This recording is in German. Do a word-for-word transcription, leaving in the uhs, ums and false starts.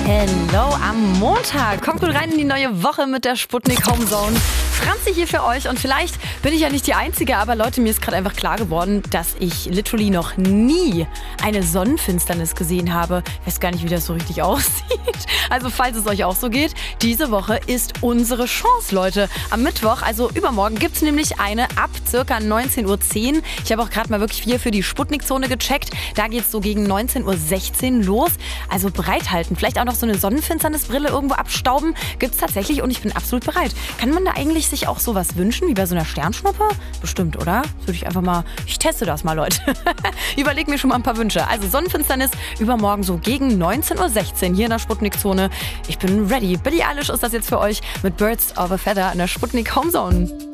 Hello am Montag. Kommt gut rein in die neue Woche mit der Sputnik Homezone. Franzi hier für euch und vielleicht bin ich ja nicht die Einzige, aber Leute, mir ist gerade einfach klar geworden, dass ich literally noch nie eine Sonnenfinsternis gesehen habe. Ich weiß gar nicht, wie das so richtig aussieht. Also falls es euch auch so geht, diese Woche ist unsere Chance, Leute. Am Mittwoch, also übermorgen, gibt es nämlich eine ab circa neunzehn Uhr zehn. Ich habe auch gerade mal wirklich hier für die Sputnik-Zone gecheckt. Da geht es so gegen neunzehn Uhr sechzehn los. Also bereithalten. Vielleicht auch noch so eine Sonnenfinsternisbrille irgendwo abstauben. Gibt es tatsächlich und ich bin absolut bereit. Kann man da eigentlich sich auch sowas wünschen, wie bei so einer Sternschnuppe? Bestimmt, oder? Das würde ich einfach mal, ich teste das mal, Leute. Überleg mir schon mal ein paar Wünsche. Also Sonnenfinsternis übermorgen so gegen neunzehn Uhr sechzehn hier in der Sputnik-Zone. Ich bin ready. Billie Eilish ist das jetzt für euch mit Birds of a Feather in der Sputnik Homezone.